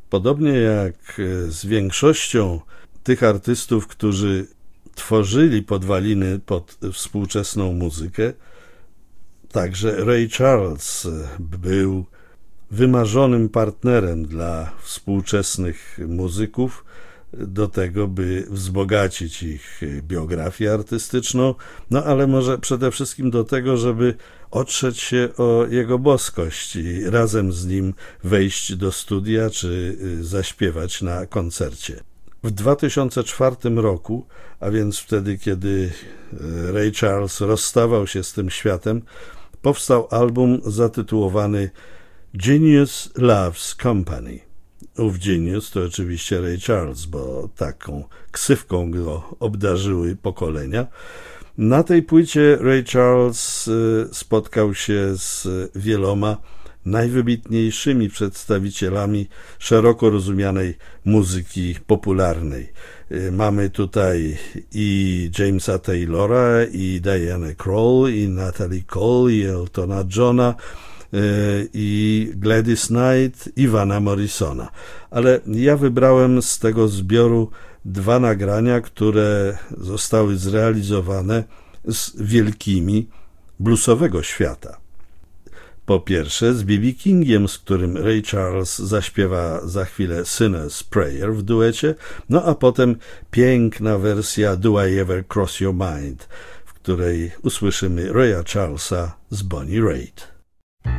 Podobnie jak z większością tych artystów, którzy tworzyli podwaliny pod współczesną muzykę, także Ray Charles był wymarzonym partnerem dla współczesnych muzyków do tego, by wzbogacić ich biografię artystyczną, no ale może przede wszystkim do tego, żeby otrzeć się o jego boskość i razem z nim wejść do studia czy zaśpiewać na koncercie. W 2004 roku, a więc wtedy, kiedy Ray Charles rozstawał się z tym światem, powstał album zatytułowany Genius Loves Company. Ów Genius to oczywiście Ray Charles, bo taką ksywką go obdarzyły pokolenia. Na tej płycie Ray Charles spotkał się z wieloma najwybitniejszymi przedstawicielami szeroko rozumianej muzyki popularnej. Mamy tutaj i Jamesa Taylora, i Diana Krall, i Natalie Cole, i Eltona Johna, i Gladys Knight, i Vana Morrisona. Ale ja wybrałem z tego zbioru dwa nagrania, które zostały zrealizowane z wielkimi bluesowego świata. Po pierwsze z B.B. Kingiem, z którym Ray Charles zaśpiewa za chwilę Sinner's Prayer w duecie, no a potem piękna wersja Do I Ever Cross Your Mind, w której usłyszymy Raya Charlesa z Bonnie Raitt.